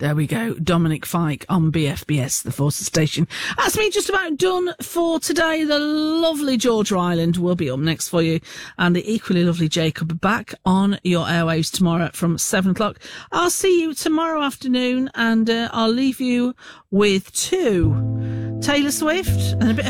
There we go. Dominic Fike on BFBS, the Forces Station. That's me just about done for today. The lovely George Ryland will be up next for you, and the equally lovely Jacob back on your airwaves tomorrow from 7 o'clock. I'll see you tomorrow afternoon, and I'll leave you with Taylor Swift and a bit